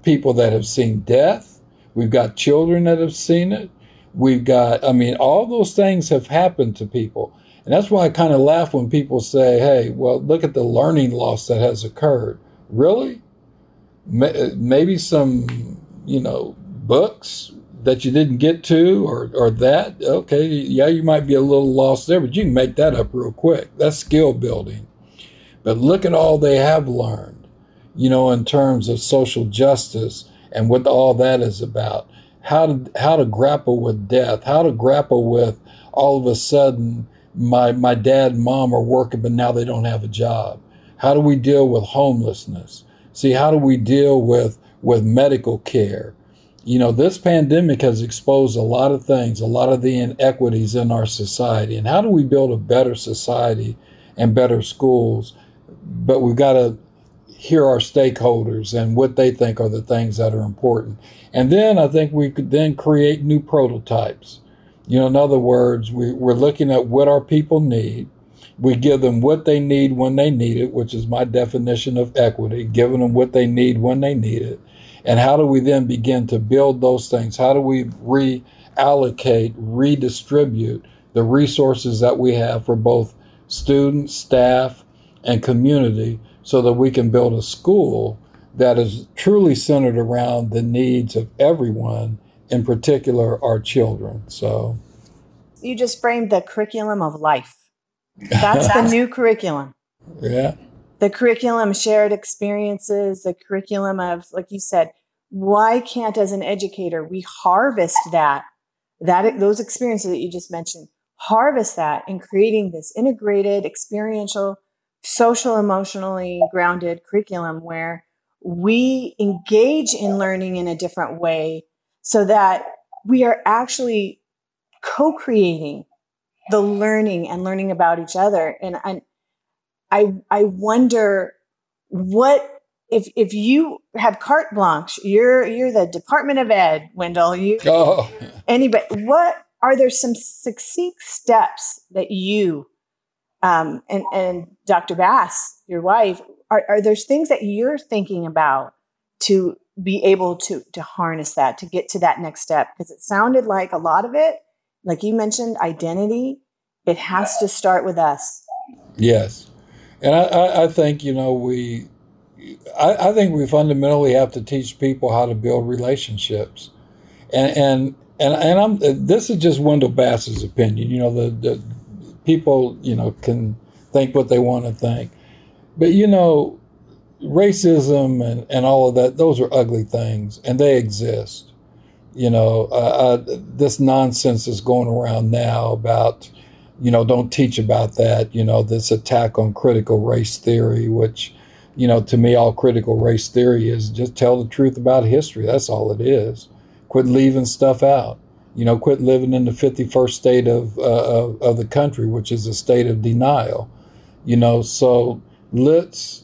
people that have seen death. We've got children that have seen it. We've got, I mean, all those things have happened to people. And that's why I kind of laugh when people say, hey, well, look at the learning loss that has occurred. Really? Maybe some, books that you didn't get to or that. Okay, yeah, you might be a little lost there, but you can make that up real quick. That's skill building. But look at all they have learned, in terms of social justice and what all that is about. How to grapple with death, how to grapple with all of a sudden my dad and mom are working, but now they don't have a job. How do we deal with homelessness? See, how do we deal with medical care? This pandemic has exposed a lot of things, a lot of the inequities in our society. And how do we build a better society and better schools? But we've got to hear our stakeholders and what they think are the things that are important. And then I think we could then create new prototypes. In other words, we're looking at what our people need. We give them what they need when they need it, which is my definition of equity, giving them what they need when they need it. And how do we then begin to build those things? How do we reallocate, redistribute the resources that we have for both students, staff, and community so that we can build a school that is truly centered around the needs of everyone, in particular our children. So you just framed the curriculum of life. That's the new curriculum. Yeah. The curriculum, shared experiences, the curriculum of, like you said, why can't, as an educator, we harvest those experiences that you just mentioned, harvest that in creating this integrated, experiential, social, emotionally grounded curriculum where we engage in learning in a different way so that we are actually co-creating the learning and learning about each other. And I wonder what, if you have carte blanche, you're the Department of Ed, Wendell, anybody, what are there some succinct steps that you, and Dr. Bass, your wife, are there things that you're thinking about to be able to harness that, to get to that next step? Because it sounded like a lot of it, like you mentioned, identity, it has to start with us. Yes. And I think, I think we fundamentally have to teach people how to build relationships. And this is just Wendell Bass's opinion. The people, can think what they want to think. But, racism and all of that, those are ugly things, and they exist. This nonsense is going around now about, don't teach about that, this attack on critical race theory, which, to me, all critical race theory is just tell the truth about history. That's all it is. Quit leaving stuff out. Quit living in the 51st state of the country, which is a state of denial. So let's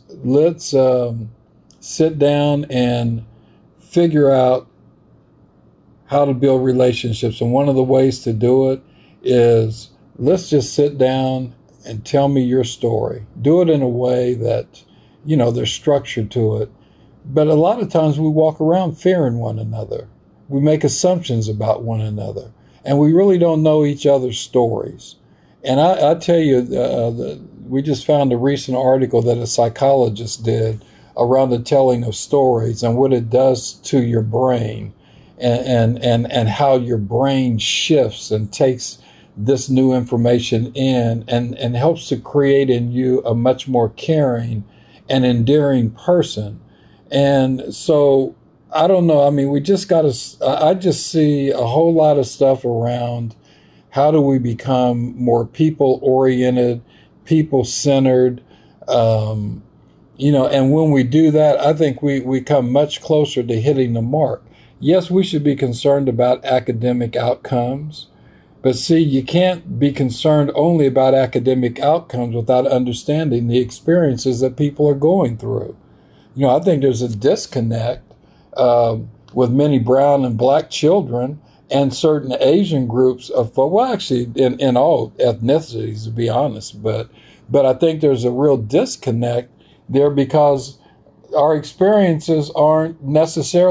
sit down and figure out how to build relationships. And one of the ways to do it is let's just sit down and tell me your story. Do it in a way that, there's structure to it. But a lot of times we walk around fearing one another. We make assumptions about one another, and we really don't know each other's stories. And I tell you, we just found a recent article that a psychologist did around the telling of stories and what it does to your brain and how your brain shifts and takes this new information in and helps to create in you a much more caring and endearing person. And so I don't know. I mean, we just got to, I just see a whole lot of stuff around how do we become more people-oriented, people-centered, and when we do that, I think we come much closer to hitting the mark. Yes, we should be concerned about academic outcomes, but see, you can't be concerned only about academic outcomes without understanding the experiences that people are going through. I think there's a disconnect with many brown and black children and certain Asian groups of, well, actually in all ethnicities, to be honest, but I think there's a real disconnect there because our experiences aren't necessarily